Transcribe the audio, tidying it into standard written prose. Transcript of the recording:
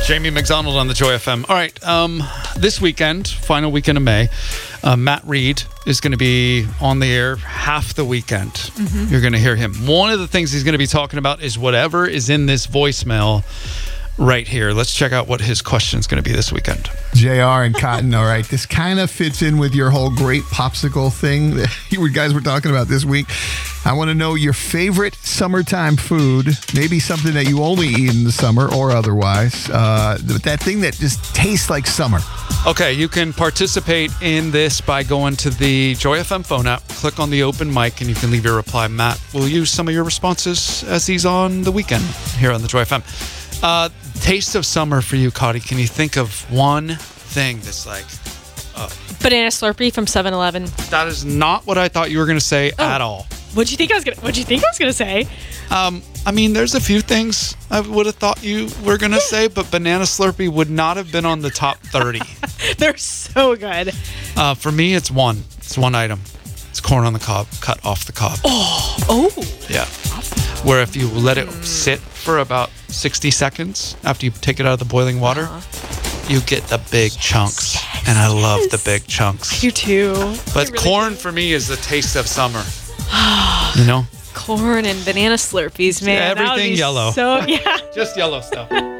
Jamie McDonald on the Joy FM. All right, this weekend, final weekend of May, Matt Reed is going to be on the air half the weekend. Mm-hmm. You're going to hear him. One of the things he's going to be talking about is whatever is in this voicemail right here. Let's check out what his question is going to be this weekend. JR and Cotton, all right. This kind of fits in with your whole great popsicle thing that you guys were talking about this week. I want to know your favorite summertime food, maybe something that you only eat in the summer or otherwise. That thing that just tastes like summer. Okay, you can participate in this by going to the Joy FM phone app, click on the open mic, and you can leave your reply. Matt will use some of your responses as he's on the weekend here on the Joy FM. Taste of summer for you, Cotty. Can you think of one thing that's like... Banana Slurpee from 7-Eleven. That is not what I thought you were going to say at all. What'd you think I was gonna say? I mean, there's a few things I would have thought you were going to say, but Banana Slurpee would not have been on the top 30. They're so good. For me, it's one. It's one item. It's corn on the cob, cut off the cob. Oh. Yeah. Where if you let it sit for about 60 seconds after you take it out of the boiling water, you get the big chunks. Yes, and I love the big chunks. You too. But really corn for me is the taste of summer. You know? Corn and banana Slurpees, man. Yeah, everything yellow. So, yeah. Just yellow stuff.